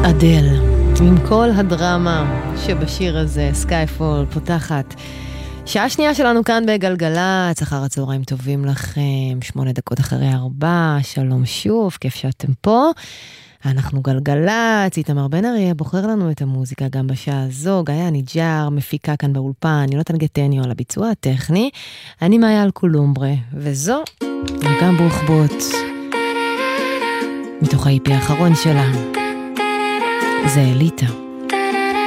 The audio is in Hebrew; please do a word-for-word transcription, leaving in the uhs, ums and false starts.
אדל, עם כל הדרמה שבשיר הזה, סקייפול, פותחת. שעה שנייה שלנו כאן בגלגלת, אחר הצהריים טובים לכם, שמונה דקות אחרי ארבע, שלום שוב, כיף שאתם פה. אנחנו גלגלת, איתמר בן אריה בוחר לנו את המוזיקה גם בשעה הזו, גאיה ניג'אר, מפיקה כאן באולפן, יונתן גטניו על הביצוע הטכני, אני מאיה אלקולומברה, וזו גם ברוכבות, מתוך האיפי האחרון שלה. זה אליטה.